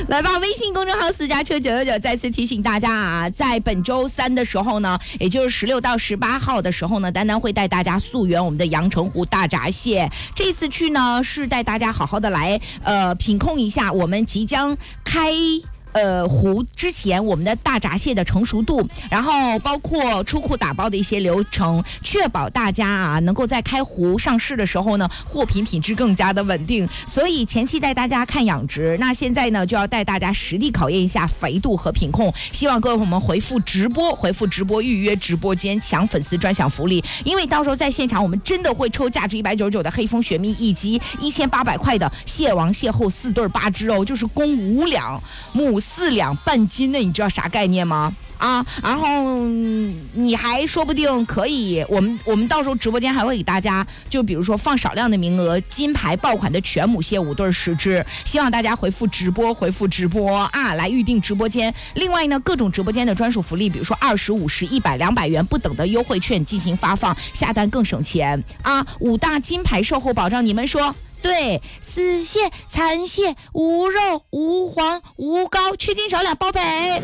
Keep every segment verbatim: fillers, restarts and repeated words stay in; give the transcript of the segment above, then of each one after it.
来吧，微信公众号私家车九九九再次提醒大家啊，在本周三的时候呢，也就是十六到十八号的时候呢，丹丹会带大家溯源我们的阳澄湖大闸蟹。这次去呢，是带大家好好的来呃品控一下我们即将开呃，湖之前我们的大闸蟹的成熟度，然后包括出库打包的一些流程，确保大家啊能够在开湖上市的时候呢，货品品质更加的稳定。所以前期带大家看养殖，那现在呢就要带大家实地考验一下肥度和品控。希望各位朋友们回复直播，回复直播预约直播间抢粉丝专享福利，因为到时候在现场我们真的会抽价值一百九十九的黑蜂雪蜜以及一千八百块的蟹王蟹后四对八只哦，就是公五两母四两半斤的，你知道啥概念吗？啊，然后、嗯、你还说不定可以，我们我们到时候直播间还会给大家，就比如说放少量的名额，金牌爆款的全母蟹五对十只，希望大家回复直播，回复直播啊，来预定直播间。另外呢，各种直播间的专属福利，比如说二十五十、一百、两百元不等的优惠券进行发放，下单更省钱啊！五大金牌售后保障，你们说？对，死蟹、残蟹、无肉、无黄、无膏，确定少两包赔。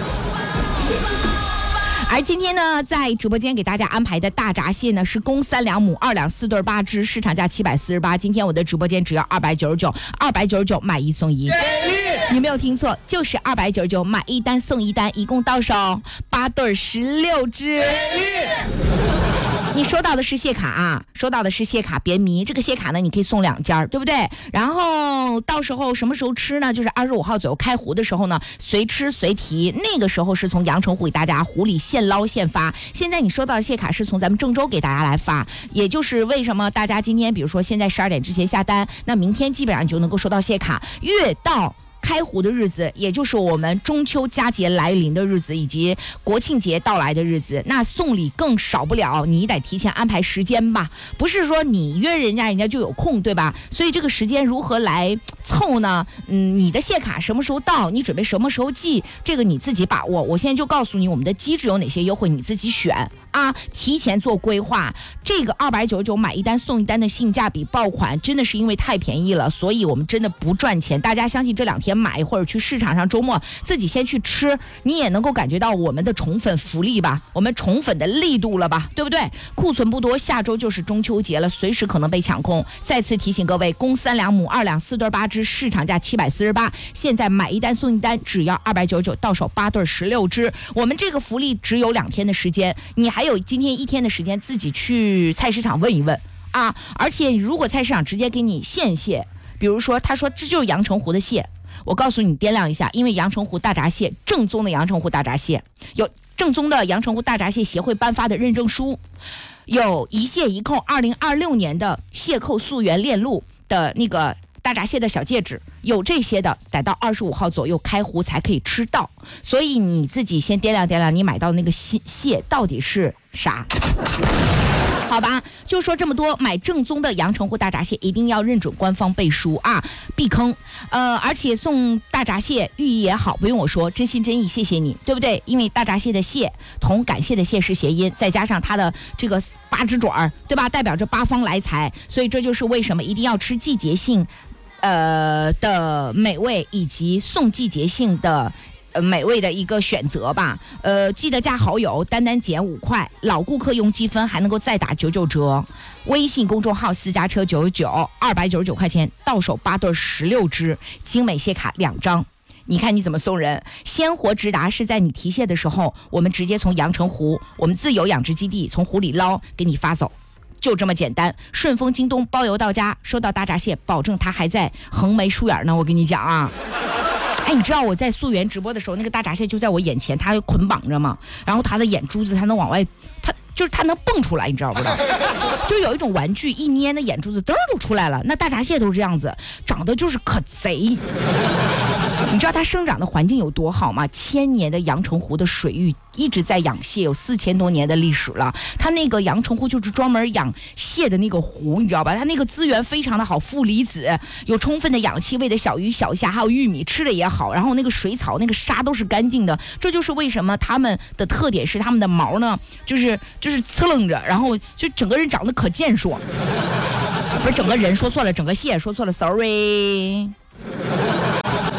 而今天呢，在直播间给大家安排的大闸蟹呢，是公三两母二两四对八只，市场价七百四十八。今天我的直播间只要二百九十九，二百九十九买一送一。你没有听错，就是二百九十九买一单送一单，一共到手八对十六只。你收到的是蟹卡啊，收到的是蟹卡，别迷。这个蟹卡呢，你可以送两家，对不对？然后到时候什么时候吃呢？就是二十五号左右开湖的时候呢，随吃随提。那个时候是从阳澄湖给大家湖里现捞现发。现在你收到的蟹卡是从咱们郑州给大家来发，也就是为什么大家今天比如说现在十二点之前下单，那明天基本上就能够收到蟹卡。越到开湖的日子，也就是我们中秋佳节来临的日子，以及国庆节到来的日子，那送礼更少不了，你得提前安排时间吧，不是说你约人家人家就有空，对吧？所以这个时间如何来凑呢？嗯，你的蟹卡什么时候到，你准备什么时候寄，这个你自己把握。我现在就告诉你我们的机制有哪些优惠，你自己选啊，提前做规划。这个二百九十九买一单送一单的性价比爆款，真的是因为太便宜了，所以我们真的不赚钱。大家相信这两天买，或者去市场上周末自己先去吃，你也能够感觉到我们的宠粉福利吧，我们宠粉的力度了吧，对不对？库存不多，下周就是中秋节了，随时可能被抢空。再次提醒各位，公三两母二两四对八只，市场价七百四十八，现在买一单送一单只要二百九十九，到手八对十六只。我们这个福利只有两天的时间，你还有今天一天的时间自己去菜市场问一问啊！而且如果菜市场直接给你现蟹，比如说他说这就是阳澄湖的蟹，我告诉你掂量一下，因为阳澄湖大闸蟹，正宗的阳澄湖大闸蟹，有正宗的阳澄湖大闸蟹协会颁发的认证书，有一蟹一扣二零二六年的蟹扣溯源链路的那个大闸蟹的小戒指，有这些的得到二十五号左右开湖才可以吃到，所以你自己先掂量掂量，你买到那个蟹到底是啥。好吧，就说这么多，买正宗的阳澄湖大闸蟹一定要认准官方背书啊，避坑。呃，而且送大闸蟹寓意也好，不用我说，真心真意，谢谢你，对不对？因为大闸蟹的蟹同感谢的谢是谐音，再加上它的这个八只爪儿，对吧？代表着八方来财，所以这就是为什么一定要吃季节性呃的美味，以及送季节性的呃，美味的一个选择吧。呃，记得加好友，单单减五块，老顾客用积分还能够再打九九折。微信公众号私家车九十九，二百九十九块钱到手八对十六只，精美蟹卡两张。你看你怎么送人？鲜活直达是在你提蟹的时候，我们直接从阳澄湖我们自有养殖基地从湖里捞给你发走。就这么简单，顺丰京东包邮到家，收到大闸蟹保证它还在横眉竖眼呢，我跟你讲啊。哎，你知道我在溯源直播的时候，那个大闸蟹就在我眼前，它捆绑着嘛，然后它的眼珠子它能往外，它就是它能蹦出来，你知道不知道？就有一种玩具一捏，那眼珠子嘚儿就出来了。那大闸蟹都是这样子，长得就是可贼。你知道它生长的环境有多好吗？千年的阳澄湖的水域一直在养蟹，有四千多年的历史了。它那个阳澄湖就是专门养蟹的那个湖，你知道吧？它那个资源非常的好，负离子，有充分的氧气，喂的小鱼小虾还有玉米吃的也好，然后那个水草那个沙都是干净的。这就是为什么它们的特点是它们的毛呢，就是就是呲楞着，然后就整个人长得可健硕。不是整个人说错了，整个蟹说错了 ，sorry。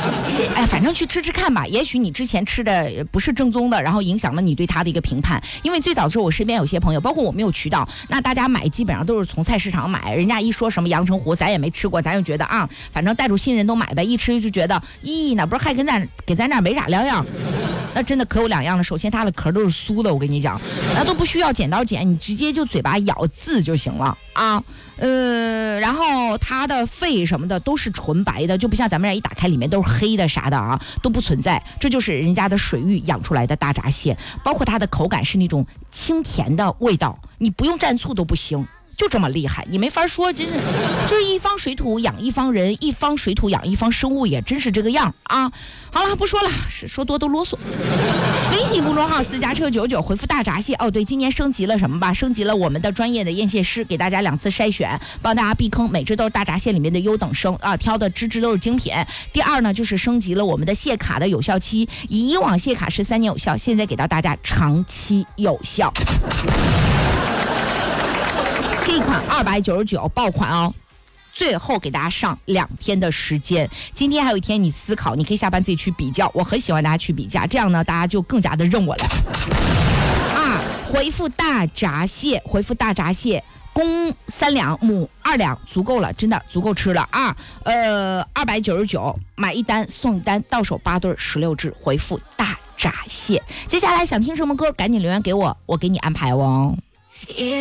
哎，反正去吃吃看吧，也许你之前吃的不是正宗的，然后影响了你对它的一个评判。因为最早的时候，我身边有些朋友，包括我没有渠道，那大家买基本上都是从菜市场买，人家一说什么阳澄湖，咱也没吃过，咱就觉得啊，反正带着新人都买呗，一吃就觉得，咦，那不是还跟咱给咱这没啥两样？那真的可有两样了。首先，它的壳都是酥的，我跟你讲，那都不需要剪刀剪，你直接就嘴巴咬字就行了啊。呃，然后它的肺什么的都是纯白的，就不像咱们这一打开里面都是黑的啥的啊，都不存在。这就是人家的水域养出来的大闸蟹，包括它的口感是那种清甜的味道，你不用蘸醋都不行。就这么厉害，你没法说，真是，就是一方水土养一方人，一方水土养一方生物，也真是这个样啊！好了，不说了，说多都啰嗦。微信公众号私家车九九回复大闸蟹哦，对，今年升级了什么吧？升级了我们的专业的验蟹师，给大家两次筛选，帮大家避坑，每只都是大闸蟹里面的优等生啊，挑的只只都是精品。第二呢，就是升级了我们的蟹卡的有效期，以往蟹卡是三年有效，现在给到大家长期有效。这款二百九十九爆款哦，最后给大家上两天的时间，今天还有一天你思考，你可以下班自己去比较，我很喜欢大家去比价，这样呢大家就更加的认我了啊！回复大闸蟹，回复大闸蟹，公三两母二两，足够了，真的足够吃了啊！呃，二百九十九买一单送一单，到手八对十六只，回复大闸蟹。接下来想听什么歌，赶紧留言给我，我给你安排哦。